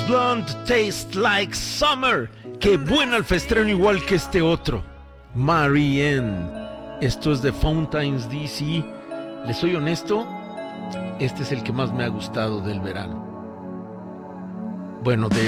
Don't Taste Like Summer. Qué buen alfestreno, igual que este otro. Marianne. Esto es de Fountains DC. Les soy honesto, este es el que más me ha gustado del verano. Bueno, de